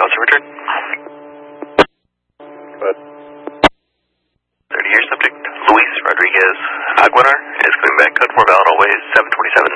How's your return? Good. 30-year subject, Luis Rodriguez Aguilar is coming back, code 4 valid, always 727.